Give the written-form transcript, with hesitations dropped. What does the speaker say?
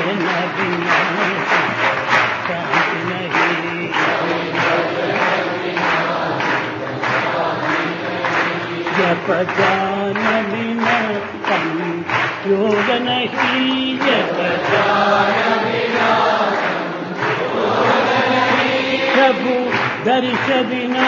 भजन बिना शांति नहीं, जप ध्यान बिना योग नहीं, जप ध्यान बिना प्रभु दर्श बिना